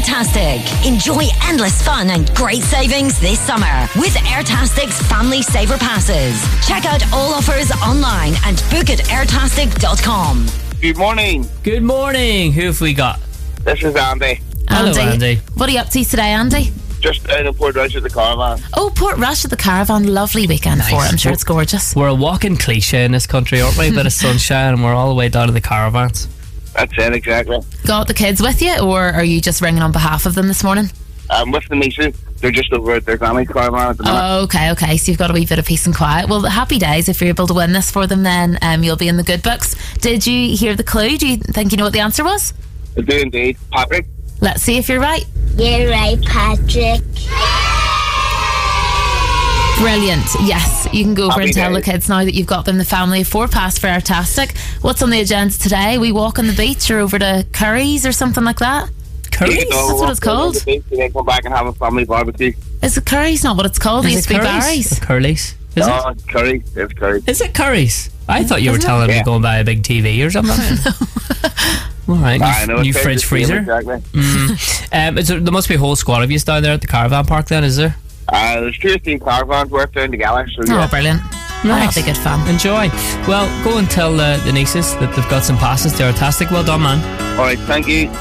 Airtastic. Enjoy endless fun and great savings this summer with Airtastic's Family Saver Passes. Check out all offers online and book at airtastic.com. Good morning. Good morning. Who have we got? This is Andy. Hello, Andy. What are you up to today, Andy? Just down in Portrush at the caravan. Oh, Portrush at the caravan. Lovely weekend for it. I'm sure it's gorgeous. We're a walking cliche in this country, aren't we? A bit of sunshine and we're all the way down to the caravans. That's it, exactly. Got the kids with you, or are you just ringing on behalf of them this morning? With the nieces. They're just over at their family's caravan at the minute. Oh, okay. So you've got a wee bit of peace and quiet. Well, happy days. If you're able to win this for them, then you'll be in the good books. Did you hear the clue? Do you think you know what the answer was? I do indeed. Patrick? Let's see if you're right. You're right, Patrick. Brilliant. Yes, you can go over Happy and tell days. the kids now that you've got them the family of 4 pass for Airtastic. What's on the agenda today? We walk on the beach or over to Curry's or something like that? Curry's? That's what it's called. And then come back and have a family barbecue. Is it Curry's? Not what it's called. It used to be Barry's. Curly's? Is No, it? it's curry. It's curry. Is it Curry's? I thought you were Isn't it? telling me Yeah. going by a big TV or something. All right, I know. new it's fridge the same, freezer. Exactly. There must be a whole squad of you down there at the caravan park then, is there? There's 2 or 3 caravans worked down together. So Oh, yeah. brilliant. Nice. That'll be good fun. Enjoy. Well, go and tell the nieces that they've got some passes to Airtastic. Well done, man. Alright, thank you.